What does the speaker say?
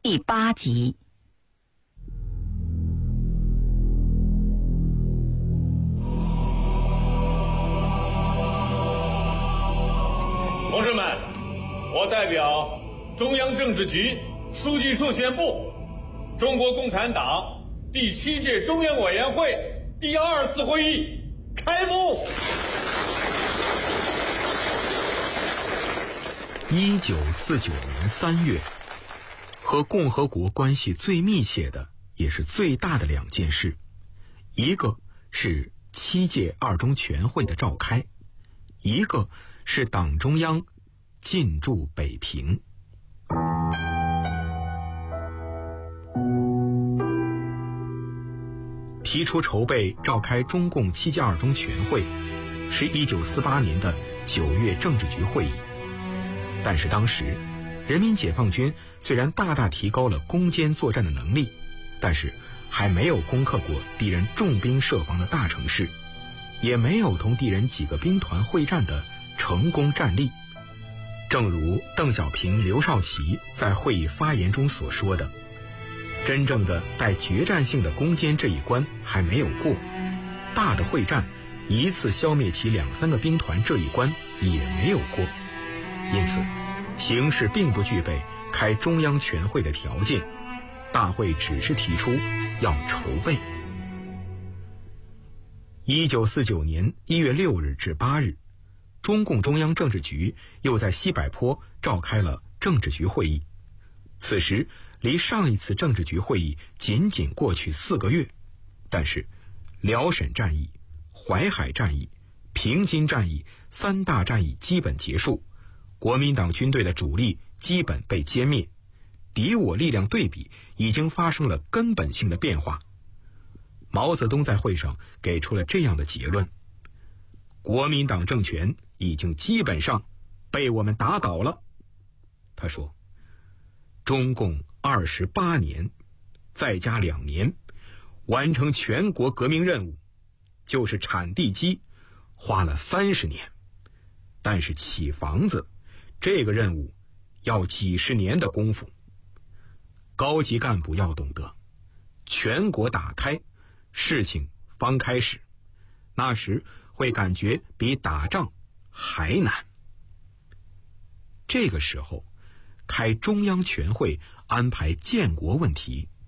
第8集。 同志们，我代表中央政治局书记处宣布，中国共产党第7届中央委员会第2次会议开幕。 1949年3月，和共和国关系最密切的也是最大的2件事，一个是7届2中全会的召开，一个是党中央进驻北平。提出筹备召开中共7届2中全会是1948年的9月政治局会议，但是当时人民解放军虽然大大提高了攻坚作战的能力，但是还没有攻克过敌人重兵设防的大城市，也没有同敌人几个兵团会战的成功战例。正如邓小平、刘少奇在会议发言中所说的，真正的带决战性的攻坚这一关还没有过，大的会战一次消灭其2-3个兵团这一关也没有过，因此形势并不具备开中央全会的条件，大会只是提出要筹备。1949年1月6日至8日，中共中央政治局又在西柏坡召开了政治局会议。此时离上一次政治局会议仅仅过去4个月，但是辽沈战役、淮海战役、平津战役3大战役基本结束，国民党军队的主力基本被歼灭，敌我力量对比已经发生了根本性的变化。毛泽东在会上给出了这样的结论：国民党政权已经基本上被我们打倒了。他说，中共28年再加2年完成全国革命任务，就是铲地基花了30年，但是起房子这个任务要几十年的功夫。高级干部要懂得，全国打开，事情方开始，那时会感觉比打仗还难。这个时候开中央全会安排建国问题